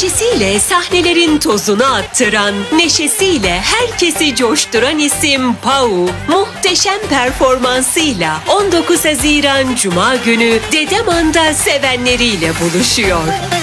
Enerjisiyle sahnelerin tozunu attıran, neşesiyle herkesi coşturan isim Pau, muhteşem performansıyla 19 Haziran Cuma günü Dedeman'da sevenleriyle buluşuyor.